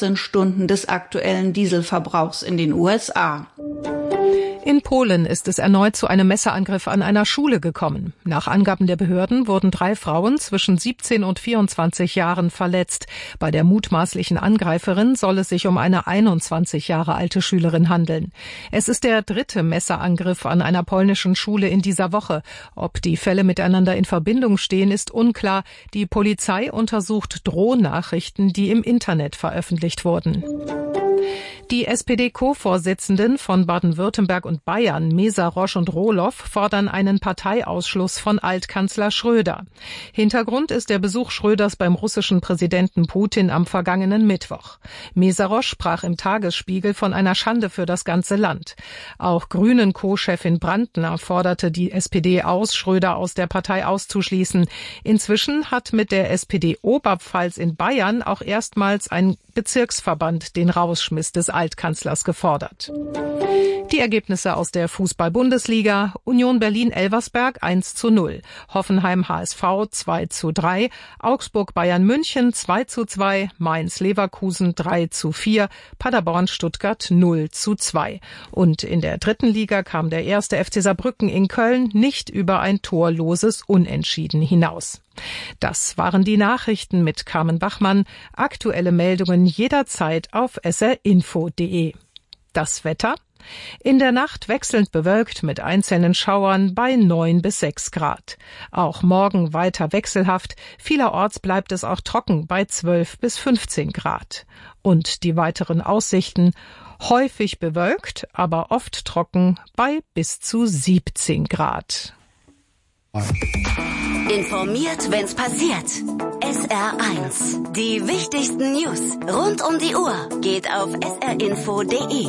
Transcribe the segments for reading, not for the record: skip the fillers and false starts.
14 Stunden des aktuellen Dieselverbrauchs in den USA. In Polen ist es erneut zu einem Messerangriff an einer Schule gekommen. Nach Angaben der Behörden wurden 3 Frauen zwischen 17 und 24 Jahren verletzt. Bei der mutmaßlichen Angreiferin soll es sich um eine 21 Jahre alte Schülerin handeln. Es ist der 3. Messerangriff an einer polnischen Schule in dieser Woche. Ob die Fälle miteinander in Verbindung stehen, ist unklar. Die Polizei untersucht Drohnachrichten, die im Internet veröffentlicht wurden. Die SPD-Co-Vorsitzenden von Baden-Württemberg und Bayern, Mesarosch und Rohloff, fordern einen Parteiausschluss von Altkanzler Schröder. Hintergrund ist der Besuch Schröders beim russischen Präsidenten Putin am vergangenen Mittwoch. Mesarosch sprach im Tagesspiegel von einer Schande für das ganze Land. Auch Grünen-Co-Chefin Brandner forderte die SPD aus, Schröder aus der Partei auszuschließen. Inzwischen hat mit der SPD-Oberpfalz in Bayern auch erstmals ein Bezirksverband den Rausschmiss des Altkanzlers gefordert. Die Ergebnisse aus der Fußball-Bundesliga: Union Berlin-Elversberg 1:0, Hoffenheim-HSV 2:3, Augsburg-Bayern-München 2:2, Mainz-Leverkusen 3:4, Paderborn-Stuttgart 0:2. Und in der 3. Liga kam der 1. FC Saarbrücken in Köln nicht über ein torloses Unentschieden hinaus. Das waren die Nachrichten mit Carmen Bachmann. Aktuelle Meldungen jederzeit auf srinfo.de. Das Wetter: in der Nacht wechselnd bewölkt mit einzelnen Schauern bei 9 bis 6 Grad. Auch morgen weiter wechselhaft. Vielerorts bleibt es auch trocken bei 12 bis 15 Grad. Und die weiteren Aussichten: häufig bewölkt, aber oft trocken bei bis zu 17 Grad. Informiert, wenn's passiert. SR1. Die wichtigsten News rund um die Uhr geht auf srinfo.de.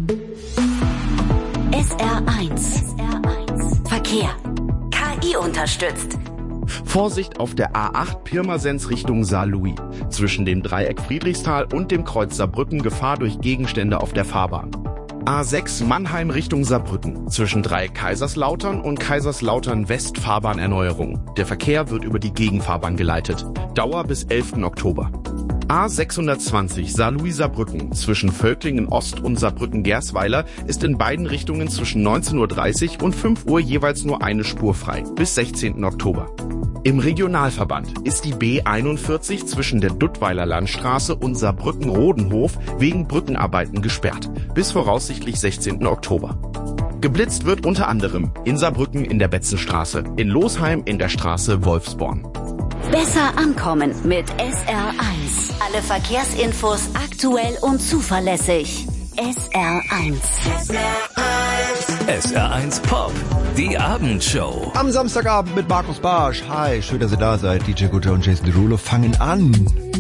SR1. Verkehr. KI unterstützt. Vorsicht auf der A8 Pirmasens Richtung Saarlouis. Zwischen dem Dreieck Friedrichsthal und dem Kreuz Saarbrücken Gefahr durch Gegenstände auf der Fahrbahn. A6 Mannheim Richtung Saarbrücken. Zwischen Dreieck Kaiserslautern und Kaiserslautern West Fahrbahnerneuerung. Der Verkehr wird über die Gegenfahrbahn geleitet. Dauer bis 11. Oktober. A620 Saarlouis-Saarbrücken. Zwischen Völklingen Ost und Saarbrücken-Gersweiler ist in beiden Richtungen zwischen 19:30 und 5 Uhr jeweils nur eine Spur frei. Bis 16. Oktober. Im Regionalverband ist die B41 zwischen der Duttweiler Landstraße und Saarbrücken-Rodenhof wegen Brückenarbeiten gesperrt. Bis voraussichtlich 16. Oktober. Geblitzt wird unter anderem in Saarbrücken in der Betzenstraße, in Losheim in der Straße Wolfsborn. Besser ankommen mit SR1. Alle Verkehrsinfos aktuell und zuverlässig. SR1. SR1 Pop, die Abendshow. Am Samstagabend mit Markus Barsch. Hi, schön, dass ihr da seid. DJ Gutter und Jason Derulo fangen an.